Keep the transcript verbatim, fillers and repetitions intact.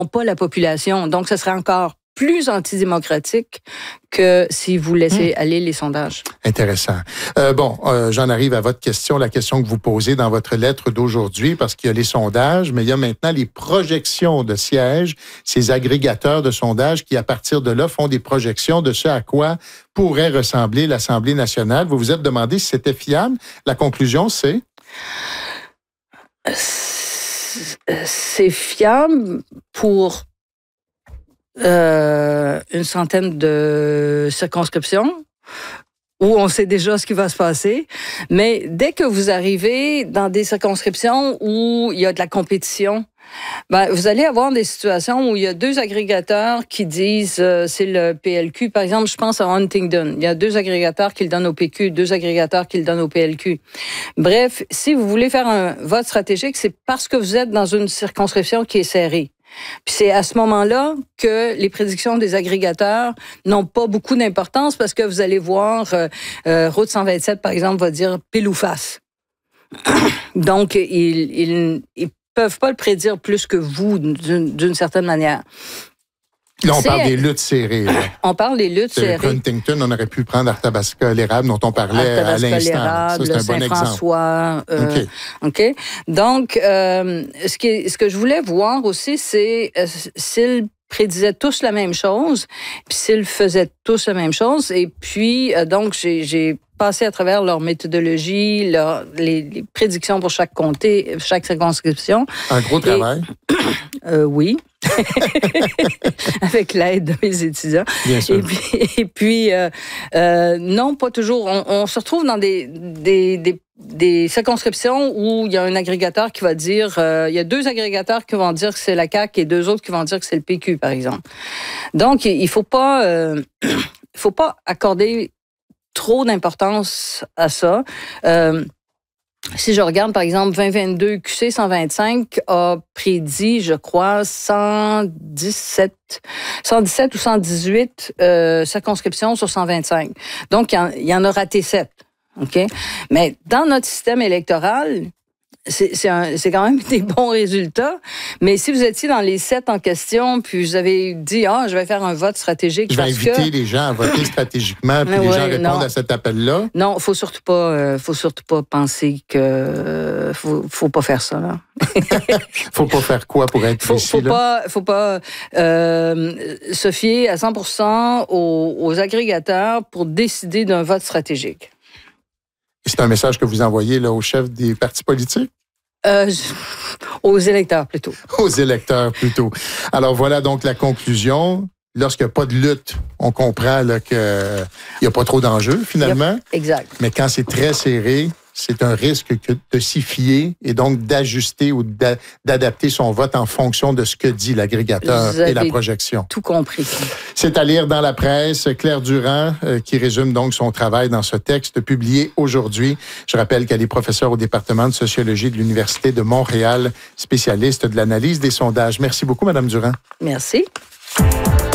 pas la population. Donc, ce serait encore plus antidémocratique que si vous laissez mmh. aller les sondages. Intéressant. Euh, bon, euh, j'en arrive à votre question, la question que vous posez dans votre lettre d'aujourd'hui, parce qu'il y a les sondages, mais il y a maintenant les projections de sièges, ces agrégateurs de sondages qui, à partir de là, font des projections de ce à quoi pourrait ressembler l'Assemblée nationale. Vous vous êtes demandé si c'était fiable. La conclusion, c'est? C'est fiable pour Euh, une centaine de circonscriptions où on sait déjà ce qui va se passer. Mais dès que vous arrivez dans des circonscriptions où il y a de la compétition, ben, vous allez avoir des situations où il y a deux agrégateurs qui disent, euh, c'est le P L Q. Par exemple, je pense à Huntingdon. Il y a deux agrégateurs qui le donnent au P Q, deux agrégateurs qui le donnent au P L Q. Bref, si vous voulez faire un vote stratégique, c'est parce que vous êtes dans une circonscription qui est serrée. Puis c'est à ce moment-là que les prédictions des agrégateurs n'ont pas beaucoup d'importance parce que vous allez voir, euh, euh, Route cent vingt-sept, par exemple, va dire pile ou face. Donc, ils, ils, ils peuvent pas le prédire plus que vous, d'une, d'une certaine manière. Là, on c'est, parle des luttes serrées. Là. On parle des luttes c'est serrées. Huntington, on aurait pu prendre Arthabasca, l'érable dont on parlait à l'instant. Ça, c'est un bon exemple. Saint-François. Euh, OK. OK. Donc, euh, ce, qui, ce que je voulais voir aussi, c'est euh, s'ils prédisaient tous la même chose, puis s'ils faisaient tous la même chose. Et puis, euh, donc, j'ai, j'ai passé à travers leur méthodologie, leur, les, les prédictions pour chaque comté, chaque circonscription. Un gros travail. Et, euh, oui. Avec l'aide de mes étudiants. Bien sûr. Et puis, et puis euh, euh, non, pas toujours. On, on se retrouve dans des, des, des, des circonscriptions où il y a un agrégateur qui va dire, euh, il y a deux agrégateurs qui vont dire que c'est la C A Q et deux autres qui vont dire que c'est le P Q, par exemple. Donc, il faut pas, euh, il faut pas accorder trop d'importance à ça. Euh, Si je regarde, par exemple, vingt vingt-deux, Q C cent vingt-cinq a prédit, je crois, cent dix-sept, cent dix-sept ou cent dix-huit euh, circonscriptions sur cent vingt-cinq. Donc, il y en, il y en a raté sept. OK? Mais dans notre système électoral, c'est, c'est, un, c'est quand même des bons résultats. Mais si vous étiez dans les sept en question, puis vous avez dit, ah, je vais faire un vote stratégique. Je vais parce inviter que... les gens à voter stratégiquement, puis les ouais, gens répondent non. à cet appel-là. Non, faut surtout pas, euh, faut surtout pas penser que, euh, faut, faut pas faire ça, là. Faut pas faire quoi pour être faut, précis, faut là? pas, faut pas euh, se fier à cent pour cent aux, aux agrégateurs pour décider d'un vote stratégique. C'est un message que vous envoyez là, aux chefs des partis politiques? Euh, aux électeurs, plutôt. Aux électeurs, plutôt. Alors, voilà donc la conclusion. Lorsqu'il n'y a pas de lutte, on comprend là, qu'il n'y a pas trop d'enjeux, finalement. Yep, exact. Mais quand c'est très serré, c'est un risque que de s'y fier et donc d'ajuster ou d'a- d'adapter son vote en fonction de ce que dit l'agrégateur et la projection. Tout compris. C'est à lire dans la presse. Claire Durand, euh, qui résume donc son travail dans ce texte publié aujourd'hui. Je rappelle qu'elle est professeure au département de sociologie de l'Université de Montréal, spécialiste de l'analyse des sondages. Merci beaucoup, Madame Durand. Merci.